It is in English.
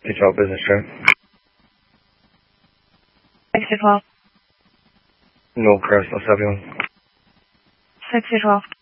H12 business trip. 6-12. No Crest, no 71. 6-12.